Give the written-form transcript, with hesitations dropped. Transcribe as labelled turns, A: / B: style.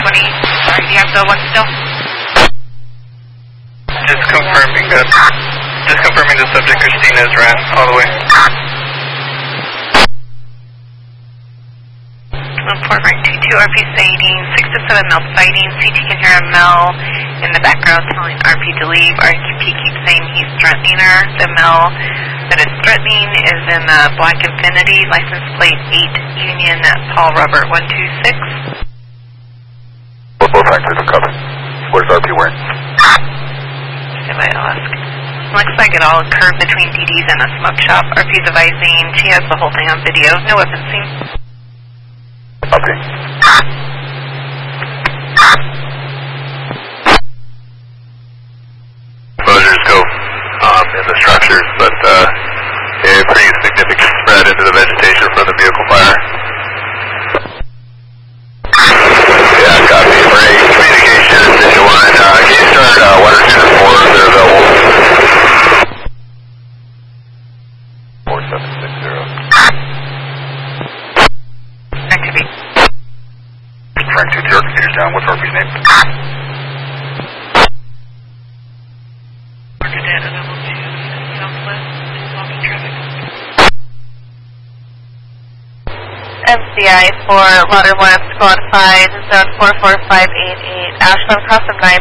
A: 120. Sorry, do you have the one still?
B: Just confirming the subject, Christina, is ran all the way.
A: Port right 22, RP fading, 6 to 7 mil sighting. CT can hear a mil in the background telling RP to leave. RQP keeps saying he's threatening her. The mil that is threatening is in Black Infinity, license plate 8 Union Paul Robert 126.
C: Both factors are covered. What is RP wearing?
A: Somebody will ask. Looks like it all occurred between DD's and a smoke shop. RP's advising she has the whole thing on video. No weapons seen.
C: Okay.
D: Exposures go in the structures, but a pretty significant spread into the vegetation from the vehicle fire. Yeah, copy. Break communication, Station 1. Can you start 1 or 2 to 4 if they're available?
C: 4760.
A: Activate.
C: Frank 2 Jerk, meters down. What's RP's name?
A: Market data level 2, southwest, walking traffic. MCI for Water 1, Squad 5, zone 44588, Ashland, cross of 9.